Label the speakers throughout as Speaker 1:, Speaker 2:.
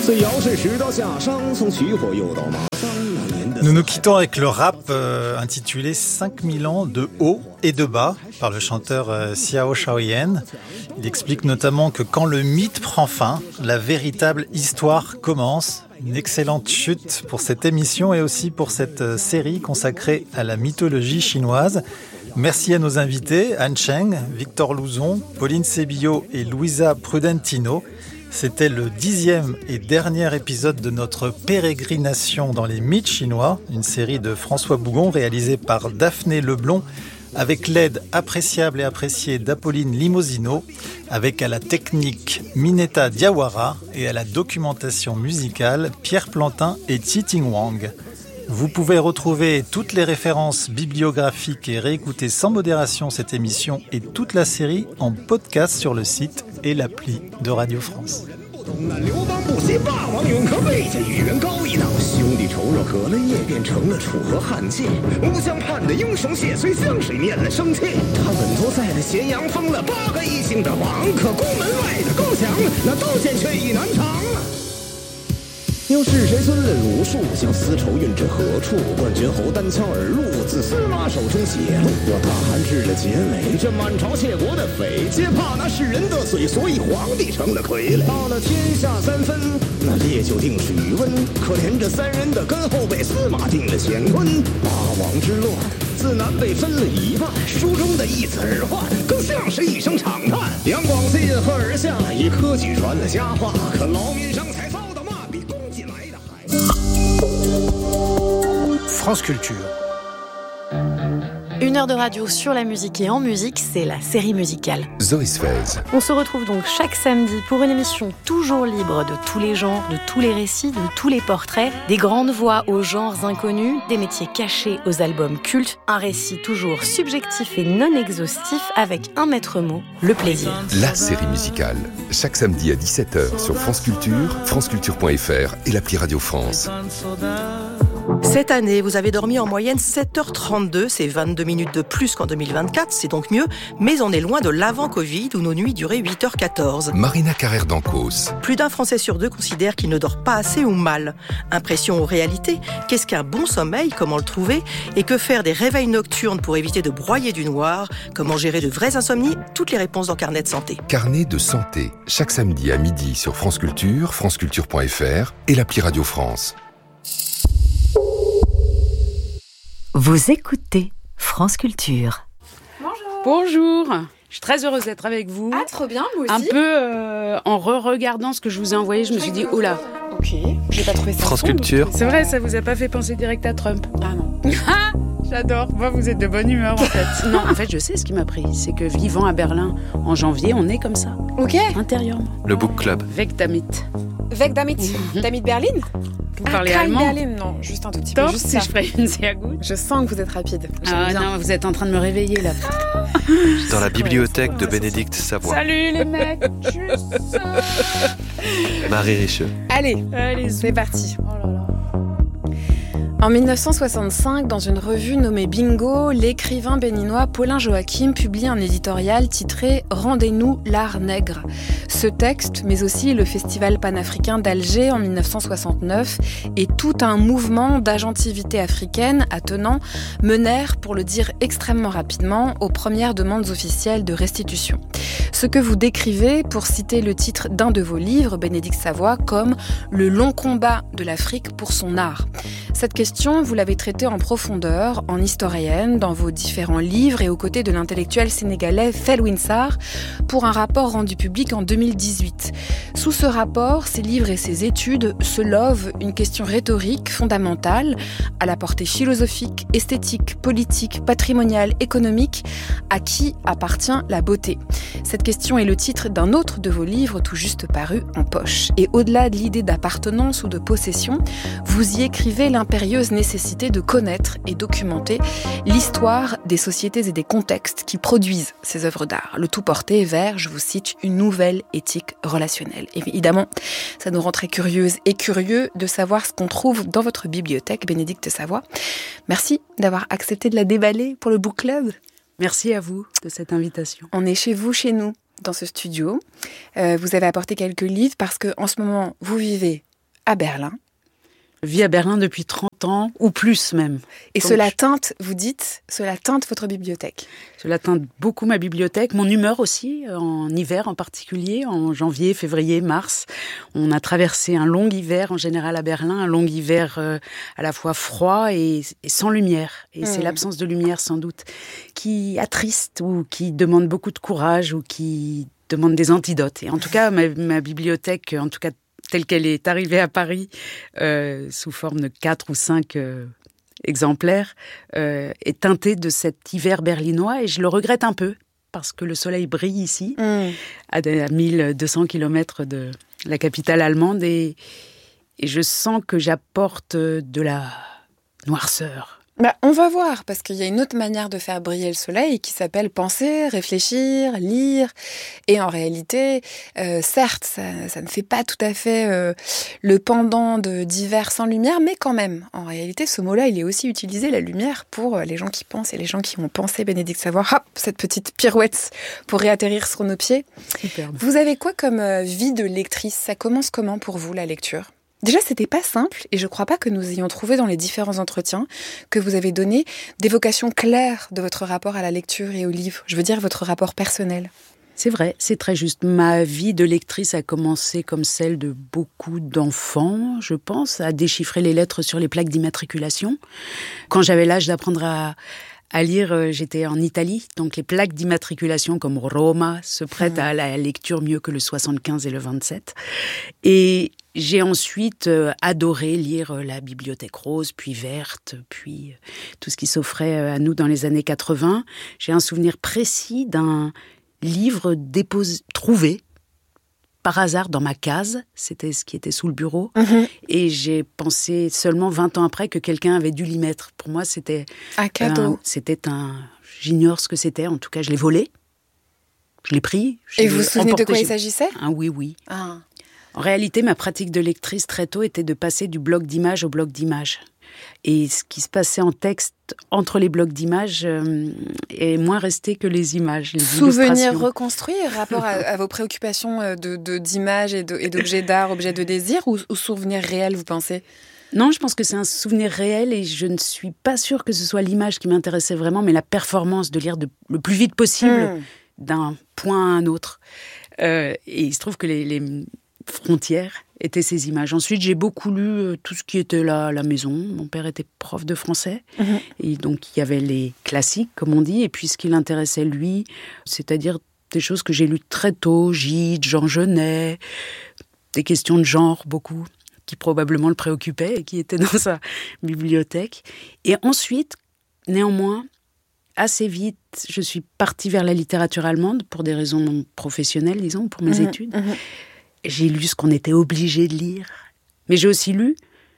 Speaker 1: Nous nous quittons avec le rap intitulé 5000 ans de haut et de bas par le chanteur Xiao Shaoyan. Il explique notamment que quand le mythe prend fin, la véritable histoire commence. Une excellente chute pour cette émission et aussi pour cette série consacrée à la mythologie chinoise. Merci à nos invités, Anne Cheng, Victor Louzon, Pauline Sébillot et Louisa Prudentino. C'était le 10e et dernier épisode de notre pérégrination dans les mythes chinois, une série de François Bougon réalisée par Daphné Leblond avec l'aide appréciable et appréciée d'Apolline Limosino, avec à la technique Mineta Diawara et à la documentation musicale Pierre Plantin et Titing Wang. Vous pouvez retrouver toutes les références bibliographiques et réécouter sans modération cette émission et toute la série en podcast sur le site et l'appli de Radio France.又是谁孙论儒术，将丝绸运至何处？冠军侯单枪而入，自司马手中血。若大汗至了结尾，这满朝窃国的匪，皆怕那世人得罪，所以皇帝成了傀儡。到了天下三分，那烈酒定是余温。可怜这三人的根后被司马定了乾坤。八王之乱，自南北分了一半。书中的一子而患，更像是一声长叹。杨广自应和而下，以科举传了佳话，可劳民伤财。France Culture.
Speaker 2: 1 heure de radio sur la musique et en musique, c'est la série musicale.
Speaker 3: Zoé Sfez.
Speaker 2: On se retrouve donc chaque samedi pour une émission toujours libre de tous les genres, de tous les récits, de tous les portraits, des grandes voix aux genres inconnus, des métiers cachés aux albums cultes, un récit toujours subjectif et non exhaustif avec un maître mot, le plaisir.
Speaker 3: La série musicale, chaque samedi à 17h sur France Culture, franceculture.fr et l'appli Radio France.
Speaker 4: Cette année, vous avez dormi en moyenne 7h32, c'est 22 minutes de plus qu'en 2024, c'est donc mieux, mais on est loin de l'avant-Covid où nos nuits duraient 8h14.
Speaker 3: Marina Carrère d'Ancos.
Speaker 4: Plus d'un Français sur deux considère qu'il ne dort pas assez ou mal. Impression ou réalité ? Qu'est-ce qu'un bon sommeil ? Comment le trouver ? Et que faire des réveils nocturnes pour éviter de broyer du noir ? Comment gérer de vraies insomnies ? Toutes les réponses dans Carnet de santé.
Speaker 3: Carnet de santé, chaque samedi à midi sur France Culture, franceculture.fr et l'appli Radio France.
Speaker 5: Vous écoutez France Culture.
Speaker 6: Bonjour. Je suis très heureuse d'être avec vous.
Speaker 7: Ah, trop bien, moi aussi.
Speaker 6: Un peu en re-regardant ce que je vous ai envoyé, je me suis dit, oh là.
Speaker 7: Ok, j'ai pas trouvé ça.
Speaker 8: France Culture.
Speaker 6: C'est vrai, ça vous a pas fait penser direct à Trump?
Speaker 7: Ah non.
Speaker 6: J'adore. Moi, vous êtes de bonne humeur, en fait. Non, en fait, je sais ce qui m'a pris. C'est que vivant à Berlin en janvier, on est comme ça.
Speaker 7: Ok.
Speaker 6: Intérieurement.
Speaker 8: Le Book Club.
Speaker 6: Weg damit.
Speaker 7: Weg damit. Damit Berlin?
Speaker 6: Vous parlez allemand?
Speaker 7: Berlin, non, juste un tout petit peu.
Speaker 6: Juste si je ferais une sehr gut.
Speaker 7: Je sens que vous êtes rapide.
Speaker 6: Ah
Speaker 7: bien.
Speaker 6: non, vous êtes en train de me réveiller là.
Speaker 8: Dans la bibliothèque de Bénédicte Savoie.
Speaker 6: Salut les mecs.
Speaker 8: Marie Richeux.
Speaker 7: Allez, c'est parti. Oh là là. En 1965, dans une revue nommée Bingo, l'écrivain béninois Paulin Joachim publie un éditorial titré « Rendez-nous l'art nègre ». Ce texte, mais aussi le Festival panafricain d'Alger en 1969 et tout un mouvement d'agentivité africaine attenant menèrent, pour le dire extrêmement rapidement, aux premières demandes officielles de restitution. Ce que vous décrivez, pour citer le titre d'un de vos livres, Bénédicte Savoie, comme « le long combat de l'Afrique pour son art ». Cette question, vous l'avez traitée en profondeur, en historienne, dans vos différents livres et aux côtés de l'intellectuel sénégalais Felwine Sarr, pour un rapport rendu public en 2018. Sous ce rapport, ses livres et ses études se lovent une question rhétorique fondamentale, à la portée philosophique, esthétique, politique, patrimoniale, économique, à qui appartient la beauté. Cette question est le titre d'un autre de vos livres tout juste paru en poche. Et au-delà de l'idée d'appartenance ou de possession, vous y écrivez l'impérieuse nécessité de connaître et documenter l'histoire des sociétés et des contextes qui produisent ces œuvres d'art. Le tout porté vers, je vous cite, une nouvelle éthique relationnelle. Évidemment, ça nous rend très curieuses et curieux de savoir ce qu'on trouve dans votre bibliothèque, Bénédicte Savoie. Merci d'avoir accepté de la déballer pour le Book Club.
Speaker 6: Merci à vous de cette invitation.
Speaker 7: On est chez vous, chez nous, dans ce studio. Vous avez apporté quelques livres parce qu'en ce moment, vous vivez à Berlin.
Speaker 6: Je vis à Berlin depuis 30 ans, ou plus même.
Speaker 7: Et cela teinte, vous dites, cela teinte votre bibliothèque.
Speaker 6: Cela teinte beaucoup ma bibliothèque, mon humeur aussi, en hiver en particulier, en janvier, février, mars. On a traversé un long hiver en général à Berlin, un long hiver à la fois froid et sans lumière. Et c'est l'absence de lumière sans doute qui attriste ou qui demande beaucoup de courage ou qui demande des antidotes. Et en tout cas, ma bibliothèque, en tout cas telle qu'elle est arrivée à Paris, sous forme de 4 ou 5 exemplaires, est teintée de cet hiver berlinois. Et je le regrette un peu, parce que le soleil brille ici, à 1200 km de la capitale allemande. Et je sens que j'apporte de la noirceur.
Speaker 7: On va voir, parce qu'il y a une autre manière de faire briller le soleil qui s'appelle penser, réfléchir, lire. Et en réalité, certes, ça ne fait pas tout à fait le pendant d'hiver sans lumière, mais quand même, en réalité, ce mot-là, il est aussi utilisé, la lumière, pour les gens qui pensent et les gens qui ont pensé Bénédicte Savoie. Hop, cette petite pirouette pour réatterrir sur nos pieds.
Speaker 6: Superbe.
Speaker 7: Vous avez quoi comme vie de lectrice ? Ça commence comment pour vous, la lecture ? Déjà, c'était pas simple, et je crois pas que nous ayons trouvé dans les différents entretiens que vous avez donné d'évocation claire de votre rapport à la lecture et au livre. Je veux dire, votre rapport personnel.
Speaker 6: C'est vrai, c'est très juste. Ma vie de lectrice a commencé comme celle de beaucoup d'enfants, je pense, à déchiffrer les lettres sur les plaques d'immatriculation. Quand j'avais l'âge d'apprendre à lire, j'étais en Italie, donc les plaques d'immatriculation comme Roma se prêtent à la lecture mieux que le 75 et le 27. Et j'ai ensuite adoré lire la Bibliothèque rose, puis verte, puis tout ce qui s'offrait à nous dans les années 80. J'ai un souvenir précis d'un livre trouvé par hasard dans ma case, c'était ce qui était sous le bureau, et j'ai pensé seulement 20 ans après que quelqu'un avait dû l'y mettre. Pour moi, c'était
Speaker 7: un cadeau.
Speaker 6: J'ignore ce que c'était, en tout cas, je l'ai volé, je l'ai pris.
Speaker 7: Et vous vous souvenez de quoi il s'agissait ?
Speaker 6: Oui. En réalité, ma pratique de lectrice très tôt était de passer du bloc d'images au bloc d'images. Et ce qui se passait en texte entre les blocs d'images est moins resté que les images, les
Speaker 7: Souvenir reconstruit, rapport à vos préoccupations d'images et d'objets d'art, objets de désir, ou souvenir réel, vous pensez ?
Speaker 6: Non, je pense que c'est un souvenir réel et je ne suis pas sûre que ce soit l'image qui m'intéressait vraiment, mais la performance de lire le plus vite possible d'un point à un autre. Et il se trouve que les frontières étaient ces images. Ensuite, j'ai beaucoup lu tout ce qui était là à la maison. Mon père était prof de français. Et donc, il y avait les classiques, comme on dit. Et puis, ce qui l'intéressait, lui, c'est-à-dire des choses que j'ai lues très tôt. Gide, Jean Genet, des questions de genre, beaucoup, qui probablement le préoccupaient et qui étaient dans sa bibliothèque. Et ensuite, néanmoins, assez vite, je suis partie vers la littérature allemande pour des raisons professionnelles, disons, pour mes études. J'ai lu ce qu'on était obligé de lire. Mais j'ai aussi lu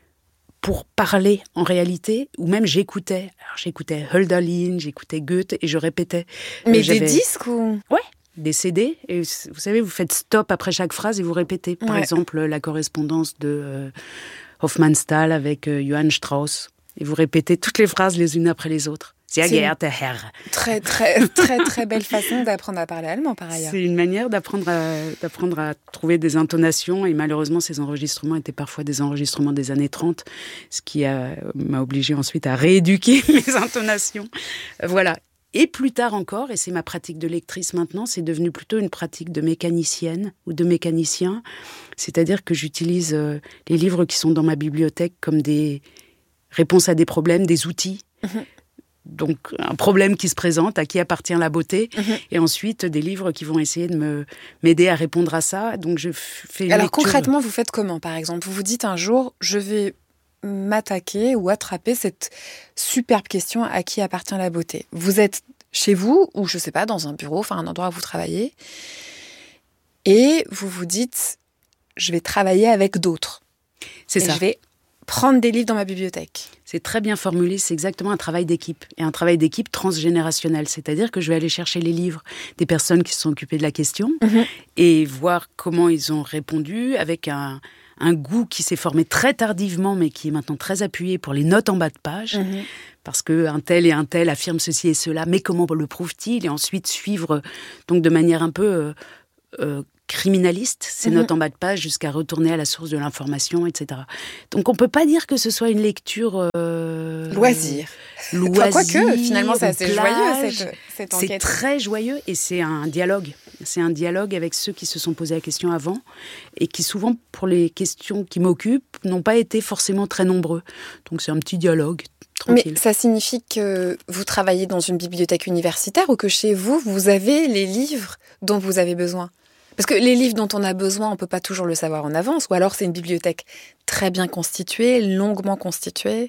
Speaker 6: pour parler, en réalité, ou même j'écoutais. Alors, j'écoutais Hölderlin, j'écoutais Goethe, et je répétais.
Speaker 7: Mais des disques ou...
Speaker 6: Ouais, des CD. Et vous savez, vous faites stop après chaque phrase et vous répétez. Par exemple, la correspondance de Hofmannsthal avec Johann Strauss. Et vous répétez toutes les phrases les unes après les autres. Sehr geehrter Herr.
Speaker 7: Très, très, très, très belle façon d'apprendre à parler allemand, par ailleurs.
Speaker 6: C'est une manière d'apprendre à trouver des intonations. Et malheureusement, ces enregistrements étaient parfois des enregistrements des années 30, ce qui m'a obligée ensuite à rééduquer mes intonations. Voilà. Et plus tard encore, et c'est ma pratique de lectrice maintenant, c'est devenu plutôt une pratique de mécanicienne ou de mécanicien. C'est-à-dire que j'utilise les livres qui sont dans ma bibliothèque comme des réponses à des problèmes, des outils. Donc, un problème qui se présente, à qui appartient la beauté, et ensuite des livres qui vont essayer de m'aider à répondre à ça. Donc, je fais une
Speaker 7: Alors,
Speaker 6: lecture.
Speaker 7: Concrètement, vous faites comment, par exemple ? Vous vous dites un jour, je vais m'attaquer ou attraper cette superbe question, à qui appartient la beauté ? Vous êtes chez vous, ou je sais pas, dans un bureau, enfin un endroit où vous travaillez, et vous vous dites, je vais travailler avec d'autres.
Speaker 6: C'est ça.
Speaker 7: Je vais prendre des livres dans ma bibliothèque.
Speaker 6: C'est très bien formulé, c'est exactement un travail d'équipe. Et un travail d'équipe transgénérationnel. C'est-à-dire que je vais aller chercher les livres des personnes qui se sont occupées de la question et voir comment ils ont répondu avec un goût qui s'est formé très tardivement, mais qui est maintenant très appuyé pour les notes en bas de page. Parce qu'un tel et un tel affirment ceci et cela, mais comment le prouve-t-il ? Et ensuite suivre donc de manière un peu criminaliste, ces notes en bas de page, jusqu'à retourner à la source de l'information, etc. Donc on peut pas dire que ce soit une lecture
Speaker 7: loisir.
Speaker 6: Enfin,
Speaker 7: quoique, finalement, c'est assez joyeux, cette enquête.
Speaker 6: C'est très joyeux et c'est un dialogue. C'est un dialogue avec ceux qui se sont posé la question avant et qui, souvent, pour les questions qui m'occupent, n'ont pas été forcément très nombreux. Donc c'est un petit dialogue tranquille.
Speaker 7: Mais ça signifie que vous travaillez dans une bibliothèque universitaire ou que chez vous, vous avez les livres dont vous avez besoin ? Parce que les livres dont on a besoin, on ne peut pas toujours le savoir en avance. Ou alors c'est une bibliothèque très bien constituée, longuement constituée.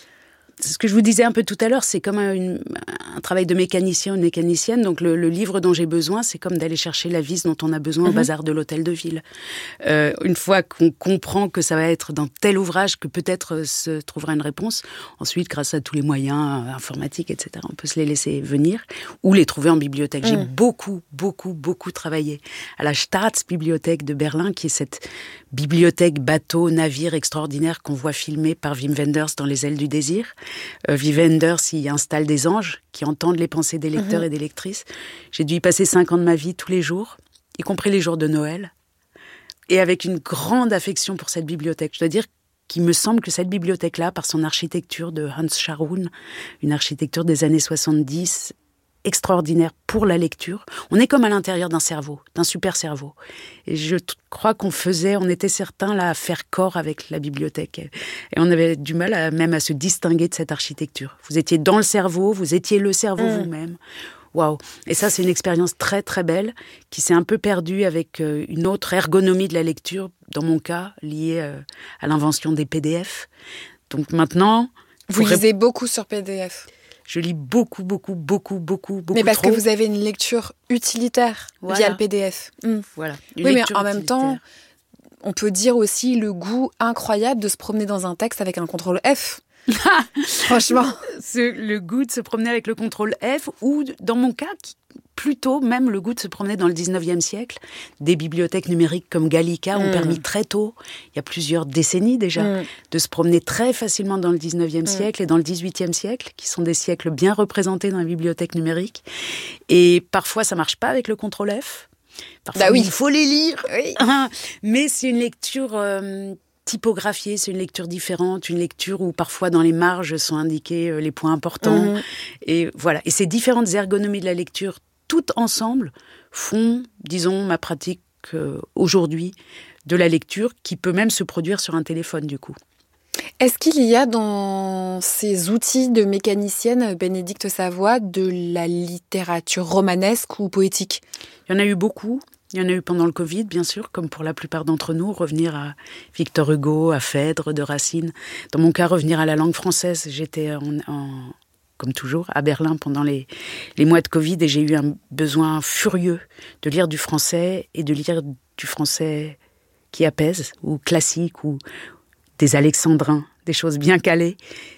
Speaker 6: Ce que je vous disais un peu tout à l'heure, c'est comme un travail de mécanicien ou de mécanicienne. Donc le livre dont j'ai besoin, c'est comme d'aller chercher la vis dont on a besoin au bazar de l'hôtel de ville. Une fois qu'on comprend que ça va être dans tel ouvrage que peut-être se trouvera une réponse, ensuite, grâce à tous les moyens informatiques, etc., on peut se les laisser venir ou les trouver en bibliothèque. J'ai beaucoup travaillé à la Staatsbibliothek de Berlin, qui est cette bibliothèque bateau-navire extraordinaire qu'on voit filmer par Wim Wenders dans Les ailes du désir. Wim Wenders y installe des anges qui entendent les pensées des lecteurs et des lectrices. J'ai dû y passer 5 ans de ma vie tous les jours, y compris les jours de Noël, et avec une grande affection pour cette bibliothèque. Je dois dire qu'il me semble que cette bibliothèque-là, par son architecture de Hans Scharoun, une architecture des années 70, extraordinaire pour la lecture. On est comme à l'intérieur d'un cerveau, d'un super cerveau. Et je crois on était certains là à faire corps avec la bibliothèque. Et on avait du mal même à se distinguer de cette architecture. Vous étiez dans le cerveau, vous étiez le cerveau vous-même. Waouh! Et ça, c'est une expérience très très belle qui s'est un peu perdue avec une autre ergonomie de la lecture, dans mon cas, liée à l'invention des PDF. Donc maintenant...
Speaker 7: Vous lisez beaucoup sur PDF?
Speaker 6: Je lis beaucoup.
Speaker 7: Mais parce que vous avez une lecture utilitaire via le PDF.
Speaker 6: Voilà.
Speaker 7: Oui, mais en même temps, on peut dire aussi le goût incroyable de se promener dans un texte avec un contrôle F. Franchement.
Speaker 6: Le goût de se promener avec le contrôle F, ou dans mon cas, plutôt même le goût de se promener dans le 19e siècle. Des bibliothèques numériques comme Gallica ont permis très tôt, il y a plusieurs décennies déjà, de se promener très facilement dans le 19e siècle et dans le 18e siècle, qui sont des siècles bien représentés dans les bibliothèques numériques. Et parfois, ça ne marche pas avec le contrôle F. Parfois, il faut les lire. Oui. Mais c'est une lecture... typographiée, c'est une lecture différente, une lecture où parfois dans les marges sont indiqués les points importants. Et voilà. Et ces différentes ergonomies de la lecture, toutes ensemble, font, disons, ma pratique aujourd'hui de la lecture, qui peut même se produire sur un téléphone, du coup.
Speaker 7: Est-ce qu'il y a dans ces outils de mécanicienne, Bénédicte Savoie, de la littérature romanesque ou poétique ?
Speaker 6: Il y en a eu beaucoup. Il y en a eu pendant le Covid, bien sûr, comme pour la plupart d'entre nous, revenir à Victor Hugo, à Phèdre, de Racine. Dans mon cas, revenir à la langue française. J'étais, comme toujours, à Berlin pendant les mois de Covid, et j'ai eu un besoin furieux de lire du français, et de lire du français qui apaise, ou classique, ou des alexandrins, des choses bien calées.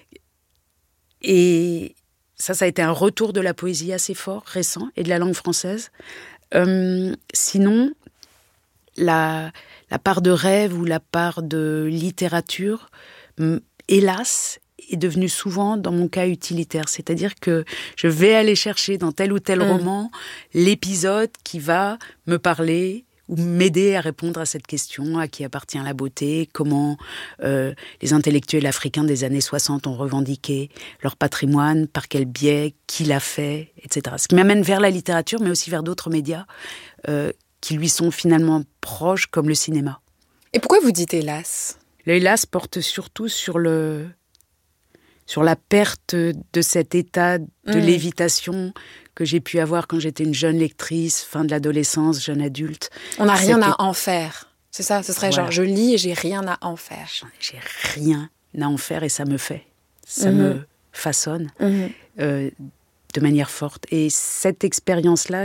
Speaker 6: Et ça a été un retour de la poésie assez fort, récent, et de la langue française. Sinon, la part de rêve ou la part de littérature, hélas, est devenue souvent, dans mon cas, utilitaire. C'est-à-dire que je vais aller chercher dans tel ou tel roman l'épisode qui va me parler ou m'aider à répondre à cette question: à qui appartient la beauté, comment les intellectuels africains des années 60 ont revendiqué leur patrimoine, par quel biais, qui l'a fait, etc. Ce qui m'amène vers la littérature, mais aussi vers d'autres médias qui lui sont finalement proches, comme le cinéma.
Speaker 7: Et pourquoi vous dites hélas ?
Speaker 6: Le hélas porte surtout sur la perte de cet état de lévitation que j'ai pu avoir quand j'étais une jeune lectrice, fin de l'adolescence, jeune adulte.
Speaker 7: On n'a rien à en faire. C'est ça, ce serait genre je lis et j'ai rien à en faire.
Speaker 6: J'ai rien à en faire et ça me fait. Ça me façonne de manière forte. Et cette expérience-là,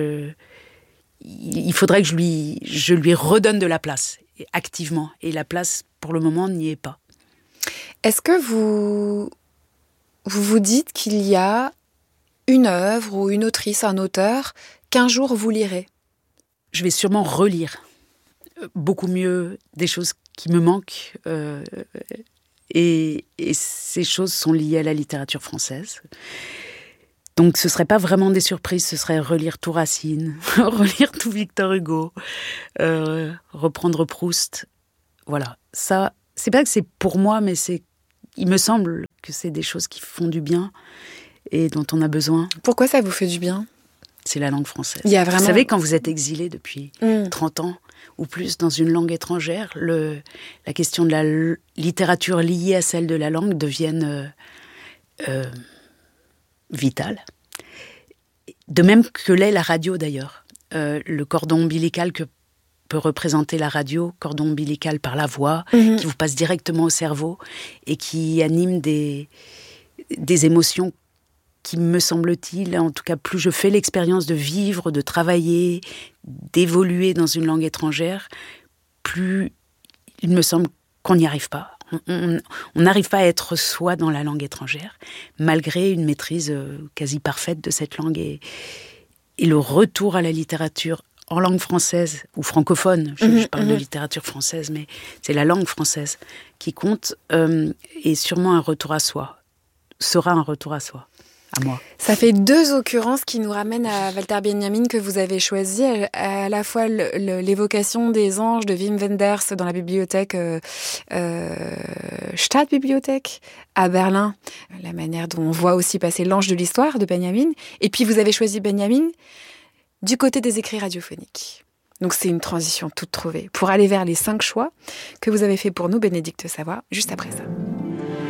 Speaker 6: il faudrait que je lui redonne de la place, activement. Et la place, pour le moment, n'y est pas.
Speaker 7: Est-ce que vous vous dites qu'il y a une œuvre ou une autrice, un auteur, qu'un jour vous lirez ?
Speaker 6: Je vais sûrement relire beaucoup mieux des choses qui me manquent. Et ces choses sont liées à la littérature française. Donc ce serait pas vraiment des surprises, ce serait relire tout Racine, relire tout Victor Hugo, reprendre Proust. Voilà, ça, c'est pas que c'est pour moi, mais il me semble que c'est des choses qui font du bien et dont on a besoin.
Speaker 7: Pourquoi ça vous fait du bien ?
Speaker 6: C'est la langue française.
Speaker 7: Il y a vraiment...
Speaker 6: Vous savez, quand vous êtes exilé depuis 30 ans ou plus dans une langue étrangère, la question de la littérature liée à celle de la langue devienne vitale. De même que l'est la radio d'ailleurs. Le cordon ombilical que peut représenter la radio, cordon ombilical par la voix, qui vous passe directement au cerveau et qui anime des émotions qui, me semble-t-il, en tout cas, plus je fais l'expérience de vivre, de travailler, d'évoluer dans une langue étrangère, plus il me semble qu'on n'y arrive pas. On n'arrive pas à être soi dans la langue étrangère, malgré une maîtrise quasi parfaite de cette langue. Et le retour à la littérature en langue française, ou francophone, je parle de littérature française, mais c'est la langue française qui compte, est sûrement un retour à soi, sera un retour à soi. À moi.
Speaker 7: Ça fait 2 occurrences qui nous ramènent à Walter Benjamin que vous avez choisi, à la fois l'évocation des anges de Wim Wenders dans la bibliothèque Stadtbibliothek à Berlin, la manière dont on voit aussi passer l'ange de l'histoire de Benjamin, et puis vous avez choisi Benjamin du côté des écrits radiophoniques. Donc c'est une transition toute trouvée pour aller vers les 5 choix que vous avez fait pour nous, Bénédicte Savoie, juste après ça.